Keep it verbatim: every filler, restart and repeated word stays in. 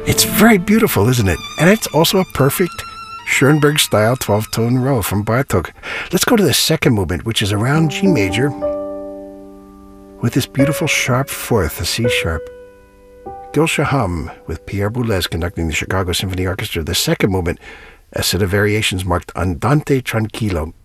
It's very beautiful, isn't it? And it's also a perfect Schoenberg-style twelve-tone row from Bartók. Let's go to the second movement, which is around G major, with this beautiful sharp fourth, a C sharp. Gil Shaham, with Pierre Boulez conducting the Chicago Symphony Orchestra. The second movement, a set of variations marked Andante Tranquillo.